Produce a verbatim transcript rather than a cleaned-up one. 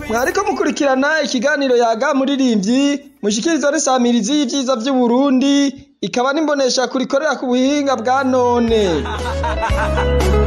mwariko mukurikirana ikiganiro Yaga Muririmbyi mushikirizwa n'isamirizi y'ivyiza vy'u Burundi ikaba n'imbonesha kurikorera ku buhinga bwa none.